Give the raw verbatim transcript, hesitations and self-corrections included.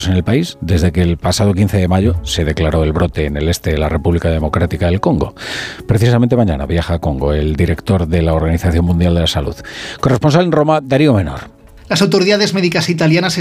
en el país desde que el pasado quince de mayo se declaró el brote en el este de la República Democrática del Congo. Precisamente mañana viaja a Congo el director de la Organización Mundial de la Salud. Corresponsal en Roma, Darío Menor. Las autoridades médicas italianas